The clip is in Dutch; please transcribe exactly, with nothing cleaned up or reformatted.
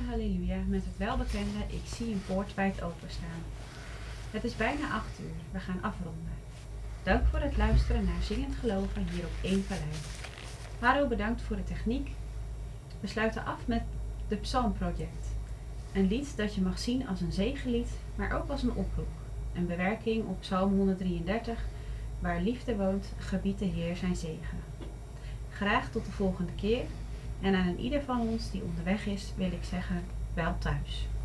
halleluja met het welbekende Ik zie een poort wijd openstaan. Het is bijna acht uur, we gaan afronden. Dank voor het luisteren naar Zingend Geloven hier op één Vallei. Haro bedankt voor de techniek. We sluiten af met de Psalm Project. Een lied dat je mag zien als een zegenlied, maar ook als een oproep. Een bewerking op Psalm honderddrieëndertig, waar liefde woont, gebiedt de Heer zijn zegen. Graag tot de volgende keer en aan een ieder van ons die onderweg is wil ik zeggen, wel thuis.